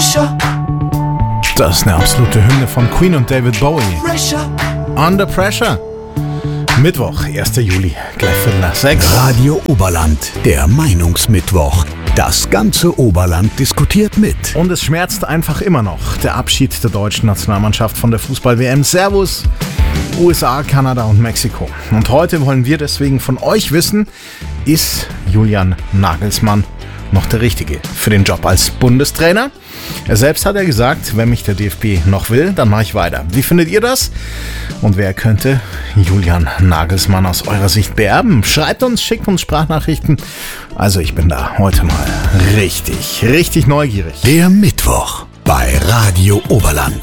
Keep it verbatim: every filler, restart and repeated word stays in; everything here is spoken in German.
Pressure. Das ist eine absolute Hymne von Queen und David Bowie. Pressure. Under Pressure. Mittwoch, erster Juli, gleich Viertel nach sechs. Radio Oberland, der Meinungsmittwoch. Das ganze Oberland diskutiert mit. Und es schmerzt einfach immer noch. Der Abschied der deutschen Nationalmannschaft von der Fußball-W M. Servus, U S A, Kanada und Mexiko. Und heute wollen wir deswegen von euch wissen, ist Julian Nagelsmann noch der Richtige für den Job als Bundestrainer? Er selbst hat ja gesagt, wenn mich der D F B noch will, dann mache ich weiter. Wie findet ihr das? Und wer könnte Julian Nagelsmann aus eurer Sicht beerben? Schreibt uns, schickt uns Sprachnachrichten. Also ich bin da heute mal richtig, richtig neugierig. Der Mittwoch bei Radio Oberland.